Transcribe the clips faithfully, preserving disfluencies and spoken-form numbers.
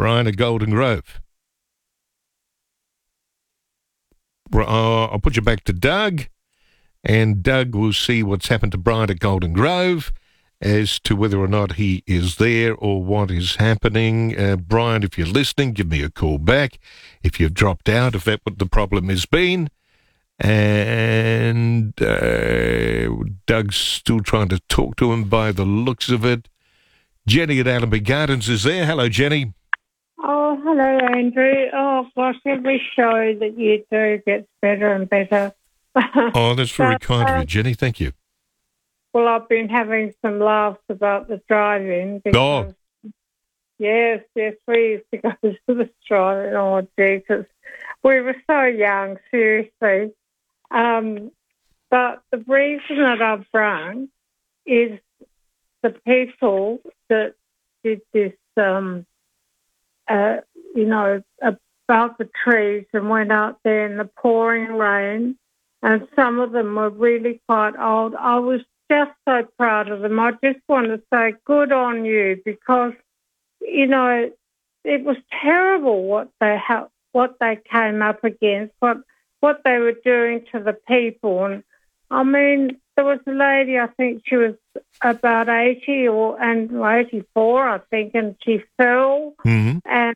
Brian at Golden Grove. Uh, I'll put you back to Doug, and Doug will see what's happened to Brian at Golden Grove as to whether or not he is there or what is happening. Uh, Brian, if you're listening, give me a call back. If you've dropped out, if that's what the problem has been. And uh, Doug's still trying to talk to him by the looks of it. Jenny at Allenby Gardens is there. Hello, Jenny. Oh, hello, Andrew. Oh, gosh, every show that you do gets better and better. Oh, that's very but, kind of you, uh, Jenny. Thank you. Well, I've been having some laughs about the drive-in. Because, Oh. Yes, yes, we used to go to the drive-in. Oh, Jesus. We were so young, seriously. Um, but the reason that I've rung is the people that did this, um, uh, you know, about the trees and went out there in the pouring rain, and some of them were really quite old. I was just so proud of them. I just want to say good on you, because, you know, it was terrible what they ha- what they came up against, what what they were doing to the people. And I mean, there was a lady, I think she was about eighty or and eighty-four, I think, and she fell. Mm-hmm. And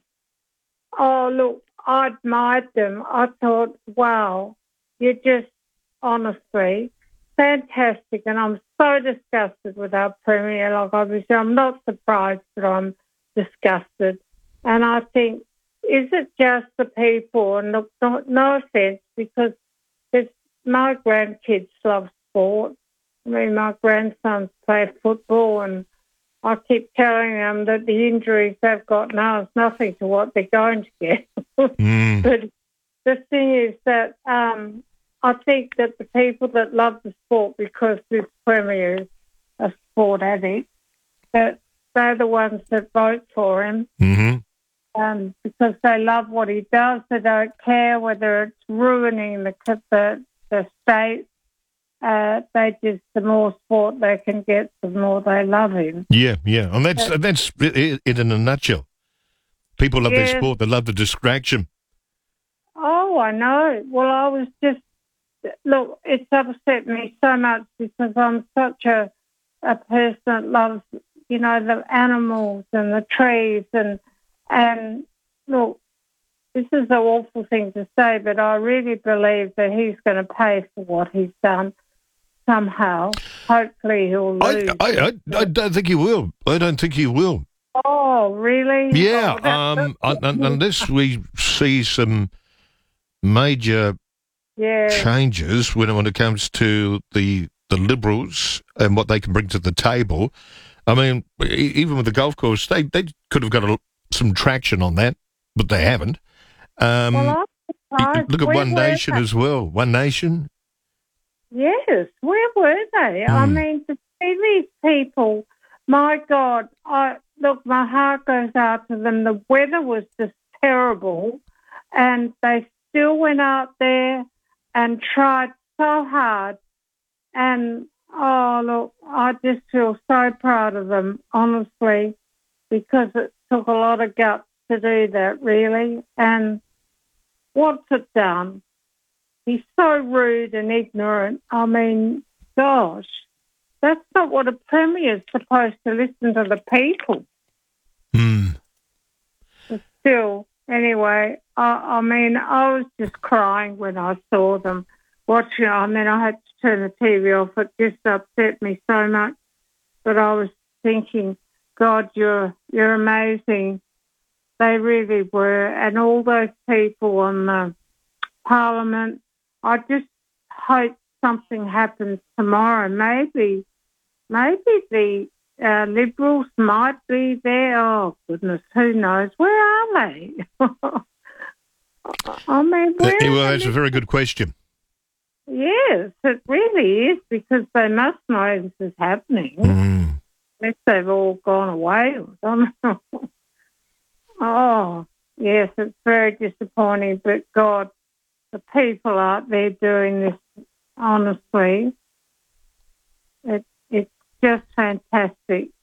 oh, look, I admired them. I thought, wow, you're just honestly fantastic. And I'm so disgusted with our Premier. Like, obviously, I'm not surprised, but I'm disgusted. And I think, is it just the people? And look, no, no offence, because it's, my grandkids love sport. I mean, my grandsons play football, and I keep telling them that the injuries they've got now is nothing to what they're going to get. Mm. But the thing is that um, I think that the people that love the sport, because this Premier is a sport addict, that they're the ones that vote for him. Mm-hmm. Um, because they love what he does. They don't care whether it's ruining the the, the state. Uh, they just, the more sport they can get, the more they love him. Yeah, yeah. And that's, uh, that's it, it in a nutshell. People love Yeah. their sport. They love the distraction. Oh, I know. Well, I was just, look, it's upset me so much because I'm such a, a person that loves, you know, the animals and the trees and, and look, this is an awful thing to say, but I really believe that he's going to pay for what he's done somehow. Hopefully he'll lose. I, I, I, I don't think he will. I don't think he will. Oh, really? Yeah, Oh, that- um, un, un, unless we see some major yeah. changes when, when it comes to the the Liberals and what they can bring to the table. I mean, e- even with the golf course, they, they could have got a, some traction on that, but they haven't. Um, Well, I'm look at Where One were Nation they? as well. One Nation. Yes, where were they? I Hmm. mean, to see these people, my God, I look, my heart goes out to them. The weather was just terrible, and they still went out there and tried so hard. And, oh, look, I just feel so proud of them, honestly, because it took a lot of guts to do that, really. And what's it done? He's so rude and ignorant. I mean, gosh, that's not what a premier's supposed to listen to the people. Hmm. But still, anyway, I, I mean, I was just crying when I saw them watching. I mean, I had to turn the T V off. It just upset me so much. But I was thinking, God, you're you're amazing. They really were. And all those people on the Parliament, I just hope something happens tomorrow. Maybe, maybe the uh, Liberals might be there. Oh, goodness, who knows? Where are they? I mean, where Uh, well, are that's the a very good question. Yes, it really is, because they must know this is happening. Hmm. Unless they've all gone away or something. Oh, yes, it's very disappointing, but God, the people out there doing this, honestly, it, it's just fantastic.